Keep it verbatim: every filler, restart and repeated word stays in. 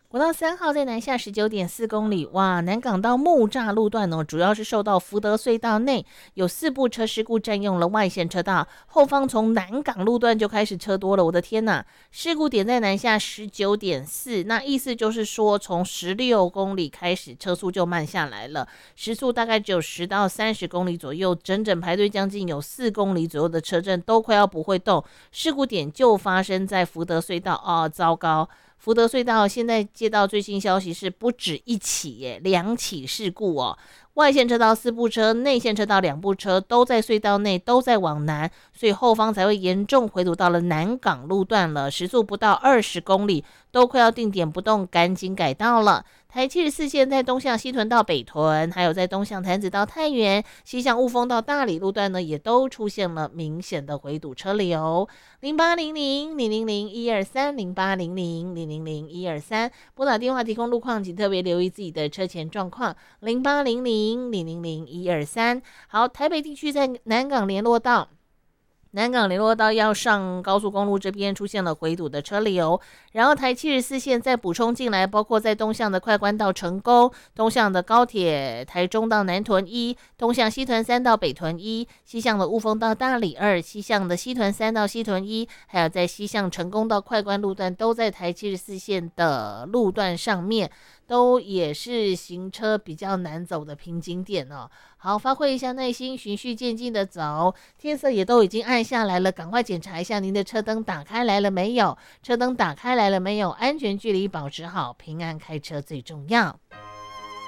国道三号在南下十九点四公里，哇，南港到木栅路段哦，主要是受到福德隧道内有四部车事故占用了外线车道，后方从南港路段就开始车多了，我的天哪！事故点在南下十九点四，那意思就是说从十六公里开始车速就慢下来了，时速大概只有十到三十公里左右，整整排队将近有四公里左右的车阵都快要不会动。事故点就发生在福德隧道，哦，糟糕！福德隧道现在接到最新消息是不止一起耶，两起事故哦。外线车道四部车，内线车道两部车都在隧道内，都在往南，所以后方才会严重回堵到了南港路段了，时速不到二十公里，都快要定点不动，赶紧改道了。台七十四线在东向西屯到北屯，还有在东向潭子到太原，西向雾峰到大理路段呢，也都出现了明显的回堵车流。零八零零零零零一二三零八零零零零零一二三，拨打电话提供路况，请特别留意自己的车前状况。零八零零零零零一二三。好，台北地区在南港联络道。南港联络道要上高速公路这边出现了回堵的车流，然后台七十四线再补充进来，包括在东向的快关到成功，东向的高铁台中到南屯一，东向西屯三到北屯一，西向的雾峰到大理二，西向的西屯三到西屯一，还有在西向成功到快关路段，都在台七十四线的路段上面，都也是行车比较难走的瓶颈点哦。好，发挥一下耐心，循序渐进的走。天色也都已经暗下来了，赶快检查一下您的车灯打开来了没有？车灯打开来了没有？安全距离保持好，平安开车最重要。